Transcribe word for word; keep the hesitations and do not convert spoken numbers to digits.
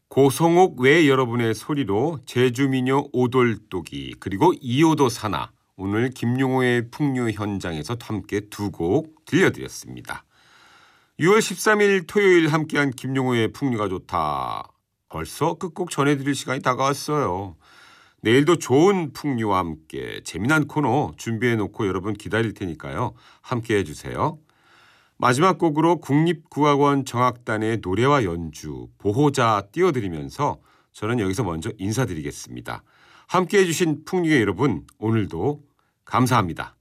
고성옥 외 여러분의 소리로 제주미녀 오돌독이 그리고 이호도 사나 오늘 김용호의 풍류 현장에서 함께 두 곡 들려드렸습니다. 유월 십삼일 토요일 함께한 김용호의 풍류가 좋다. 벌써 끝곡 전해드릴 시간이 다가왔어요. 내일도 좋은 풍류와 함께 재미난 코너 준비해놓고 여러분 기다릴 테니까요. 함께해 주세요. 마지막 곡으로 국립국악원 정악단의 노래와 연주 보호자 띄워드리면서 저는 여기서 먼저 인사드리겠습니다. 함께해 주신 풍류의 여러분 오늘도 감사합니다.